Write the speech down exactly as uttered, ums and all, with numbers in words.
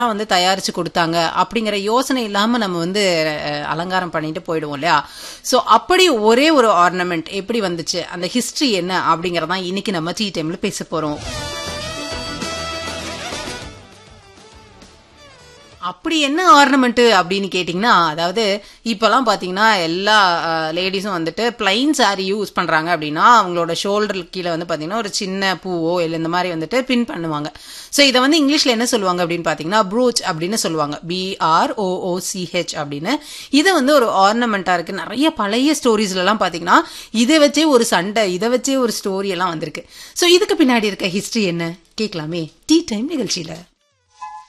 வந்து தயாரிச்சு கொடுத்தாங்க அப்படிங்கிற யோசனை இல்லாம நம்ம வந்து அஹ், அலங்காரம் பண்ணிட்டு போயிடுவோம் இல்லையா. சோ அப்படி ஒரே ஒரு ஆர்னமெண்ட் எப்படி வந்துச்சு, அந்த ஹிஸ்டரி என்ன அப்படிங்கறதான் இன்னைக்கு நம்ம டீ டைம்ல பேச போறோம். அப்படி என்ன ஆர்னமெண்ட் அப்படின்னு கேட்டிங்கன்னா, அதாவது இப்பெல்லாம் பாத்தீங்கன்னா எல்லா லேடிஸும் வந்துட்டு பிளைன் saree யூஸ் பண்றாங்க அப்படின்னா அவங்களோட ஷோல்டர் கீழே வந்து பாத்தீங்கன்னா ஒரு சின்ன பூவோ இல்லை இந்த மாதிரி வந்துட்டு பின் பண்ணுவாங்க. ஸோ இதை வந்து இங்கிலீஷ்ல என்ன சொல்லுவாங்க அப்படின்னு பாத்தீங்கன்னா ப்ரூச் அப்படின்னு சொல்லுவாங்க. பி ஆர் ஓ ஓ சி ஹெச் அப்படின்னு. இது வந்து ஒரு ஆர்னமெண்டா இருக்கு. நிறைய பழைய ஸ்டோரிஸ்ல எல்லாம் பாத்தீங்கன்னா இதை வச்சே ஒரு சண்டை, இதை வச்சே ஒரு ஸ்டோரி எல்லாம் வந்திருக்கு. ஸோ இதுக்கு பின்னாடி இருக்க ஹிஸ்டரி என்ன கேட்கலாமே டீ டைம் நிகழ்ச்சியில.